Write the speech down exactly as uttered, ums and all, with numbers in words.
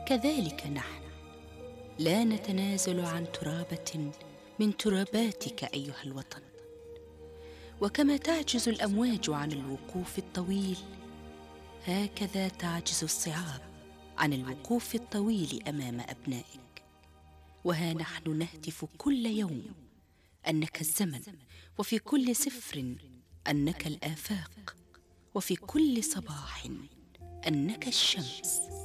كذلك نحن لا نتنازل عن ترابة من تراباتك أيها الوطن. وكما تعجز الأمواج عن الوقوف الطويل، هكذا تعجز الصعاب عن الوقوف الطويل أمام أبنائك. وها نحن نهتف كل يوم أنك الزمن، وفي كل سفر أنك الآفاق، وفي كل صباح أنك الشمس.